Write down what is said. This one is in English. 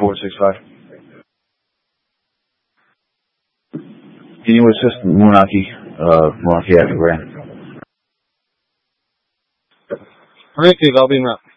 465. Can you assist Moonaki after Grand? Affirmative, I'll be up.